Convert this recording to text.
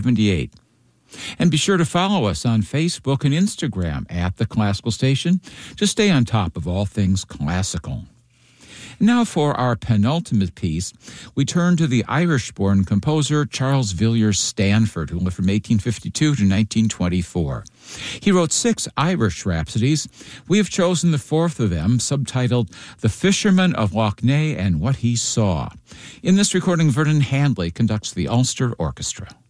78. And be sure to follow us on Facebook and Instagram at The Classical Station to stay on top of all things classical. Now for our penultimate piece, we turn to the Irish-born composer Charles Villiers Stanford, who lived from 1852 to 1924. He wrote 6 Irish rhapsodies. We have chosen the 4th of them, subtitled The Fisherman of Lough Neagh and What He Saw. In this recording, Vernon Handley conducts the Ulster Orchestra.